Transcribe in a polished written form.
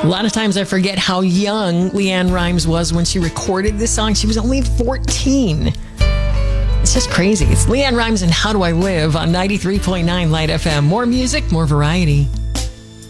A lot of times I forget how young LeAnn Rimes was when she recorded this song. She was only 14. It's just crazy. It's LeAnn Rimes and How Do I Live on 93.9 Light FM. More music, more variety.